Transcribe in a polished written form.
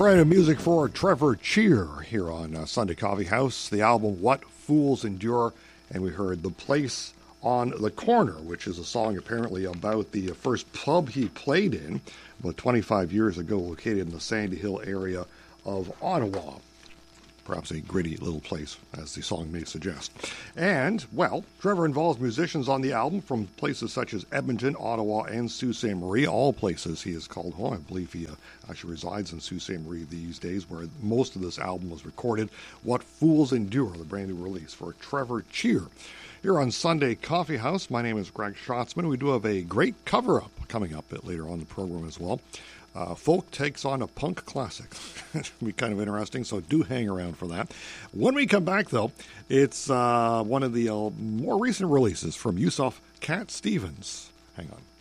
Brand new music for Trevor Cheer here on Sunday Coffee House. The album What Fools Endure, and we heard The Place on the Corner, which is a song apparently about the first pub he played in about 25 years ago, located in the Sandy Hill area of Ottawa. Perhaps a gritty little place, as the song may suggest. And, well, Trevor involves musicians on the album from places such as Edmonton, Ottawa, and Sault Ste. Marie, all places he is called home. I believe he actually resides in Sault Ste. Marie these days, where most of this album was recorded. What Fools Endure, the brand new release for Trevor Cheer. Here on Sunday Coffee House, my name is Greg Schatzman. We do have a great cover-up coming up later on the program as well. Folk takes on a punk classic. It'll be kind of interesting, so do hang around for that. When we come back, though, it's one of the more recent releases from Yusuf Cat Stevens. Hang on.